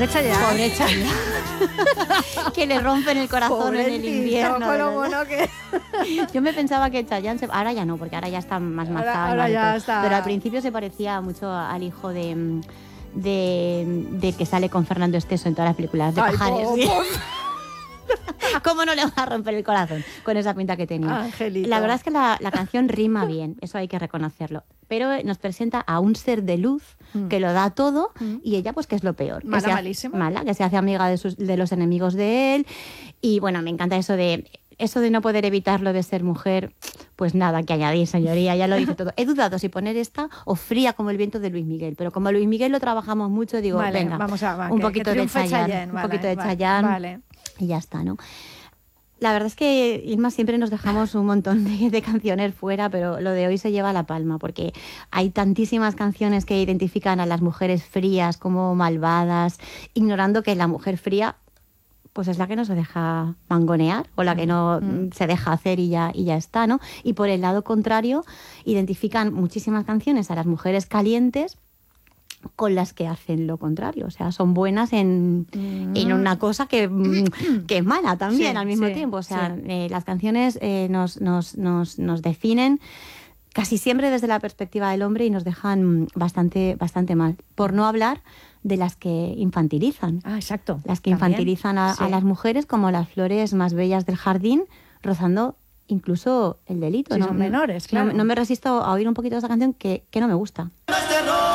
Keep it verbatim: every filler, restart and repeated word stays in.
Pobre Chayanne. Pobre Chayanne. Que le rompen el corazón Pobrecito, en el invierno. con lo mono que... Yo me pensaba que Chayanne, se... ahora ya no, porque ahora ya está más Ahora- mazado. ahora ya pero, está. pero al principio se parecía mucho al hijo de, de, de que sale con Fernando Esteso en todas las películas de Ay, Pajares. po- ¿Sí? po- ¿Cómo no le va a romper el corazón con esa pinta que tenía? Angelito. La verdad es que la, la canción rima bien, eso hay que reconocerlo. Pero nos presenta a un ser de luz Mm. que lo da todo Mm. y ella, pues, que es lo peor. que Mala, se hace- malísima. Mala, que se hace amiga de, sus, de los enemigos de él. Y bueno, me encanta eso de... Eso de no poder evitarlo de ser mujer, pues nada que añadir, señoría, ya lo dice todo. He dudado si poner esta o Fría como el viento de Luis Miguel, pero como Luis Miguel lo trabajamos mucho, digo, Vale, venga, vamos a va, un que- poquito que de triunfe Chayanne, Chayanne, un vale, poquito de vale, Chayanne vale. y ya está, ¿no? La verdad es que, Irma, siempre nos dejamos un montón de, de canciones fuera, pero lo de hoy se lleva la palma, porque hay tantísimas canciones que identifican a las mujeres frías como malvadas, ignorando que la mujer fría pues es la que no se deja mangonear o la que no Mm. se deja hacer y ya, y ya está, ¿no? Y por el lado contrario, identifican muchísimas canciones a las mujeres calientes con las que hacen lo contrario. O sea, son buenas en, Mm. en una cosa que, mm, que es mala también Sí, al mismo sí, tiempo. O sea, sí. eh, las canciones eh, nos, nos, nos, nos definen casi siempre desde la perspectiva del hombre y nos dejan mm, bastante, bastante mal. Por no hablar de las que infantilizan. Ah, exacto. Las que También. infantilizan a, Sí. a las mujeres como las flores más bellas del jardín, rozando incluso el delito. Sí, ¿no? son menores, No- claro. No, me resisto a oír un poquito de esa canción que, que no me gusta. No es terror.